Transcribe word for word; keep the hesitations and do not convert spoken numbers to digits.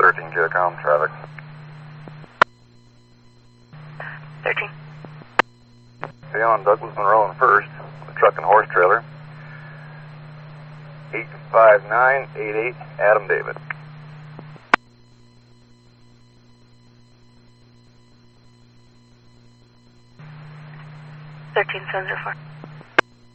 thirteen J com traffic. thirteen. Be on Douglas Monroe and First, the truck and horse trailer. eight five nine eight eight, Adam David. thirteen seven zero four.